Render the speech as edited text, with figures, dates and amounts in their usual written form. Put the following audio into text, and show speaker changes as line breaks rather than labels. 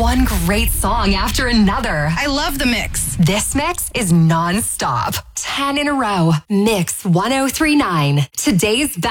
one great song after another.
I love the mix.
This mix is non-stop. 10 in a row. Mix 1039. Today's best.